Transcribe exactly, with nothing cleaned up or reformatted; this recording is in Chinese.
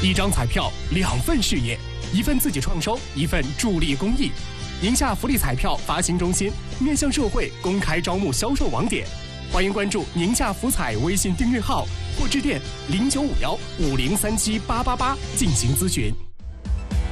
一张彩票，两份事业，一份自己创收，一份助力公益。宁夏福利彩票发行中心面向社会公开招募销售网点，欢迎关注宁夏福彩微信订阅号或致电零九五幺五零三七八八八进行咨询。